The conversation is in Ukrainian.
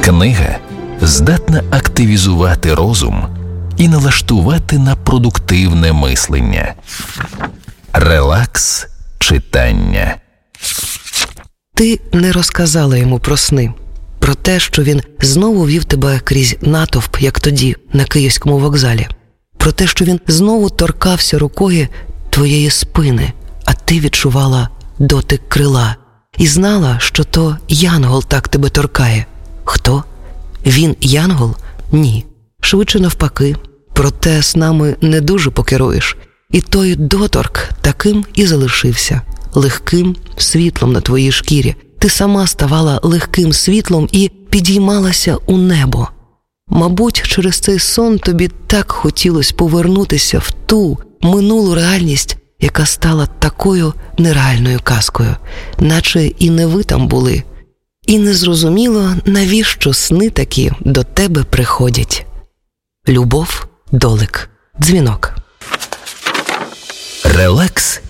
Книга здатна активізувати розум і налаштувати на продуктивне мислення. Релакс читання. Ти не розказала йому про сни, про те, що він знову вів тебе крізь натовп, як тоді, на Київському вокзалі, про те, що він знову торкався рукою твоєї спини, а ти відчувала дотик крила і знала, що то янгол так тебе торкає. Хто? Він янгол? Ні. Швидше навпаки. Проте снами не дуже покеруєш. І той доторк таким і залишився. Легким світлом на твоїй шкірі. Ти сама ставала легким світлом і підіймалася у небо. Мабуть, через цей сон тобі так хотілося повернутися в ту минулу реальність, яка стала такою нереальною казкою, наче і не ви там були. І не зрозуміло, навіщо сни такі до тебе приходять. Любов Долик. Дзвінок. Релакс